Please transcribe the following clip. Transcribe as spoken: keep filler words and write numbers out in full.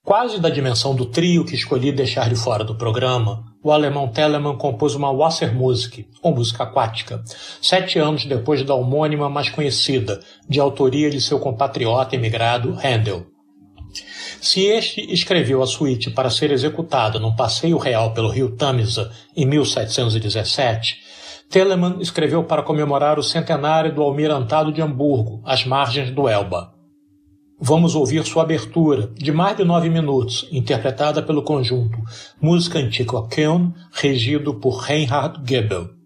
Quase da dimensão do trio que escolhi deixar de fora do programa, o alemão Telemann compôs uma Wassermusik, ou música aquática, sete anos depois da homônima mais conhecida, de autoria de seu compatriota imigrado Handel. Se este escreveu a suíte para ser executada num passeio real pelo rio Tamisa em mil setecentos e dezessete, Telemann escreveu para comemorar o centenário do Almirantado de Hamburgo, às margens do Elba. Vamos ouvir sua abertura, de mais de nove minutos, interpretada pelo conjunto Música Antiqua Köln, regido por Reinhard Goebel.